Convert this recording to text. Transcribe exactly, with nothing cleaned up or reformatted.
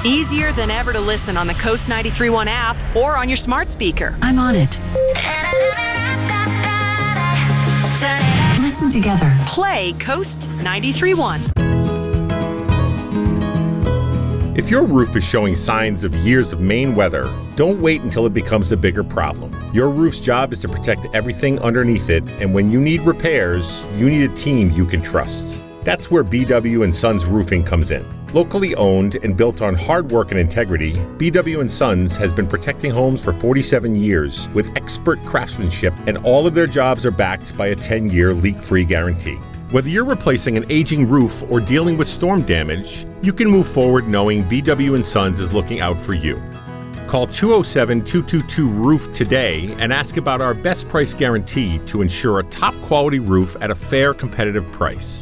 Easier than ever to listen on the Coast ninety-three point one app or on your smart speaker. I'm on it. Listen together. Play Coast ninety-three point one. If your roof is showing signs of years of Maine weather, don't wait until it becomes a bigger problem. Your roof's job is to protect everything underneath it, and when you need repairs, you need a team you can trust. That's where B W and Sons Roofing comes in. Locally owned and built on hard work and integrity, B W and Sons has been protecting homes for forty-seven years with expert craftsmanship, and all of their jobs are backed by a ten-year leak-free guarantee. Whether you're replacing an aging roof or dealing with storm damage, you can move forward knowing B W and Sons is looking out for you. Call two oh seven, two two two, roof today and ask about our best price guarantee to ensure a top quality roof at a fair competitive price.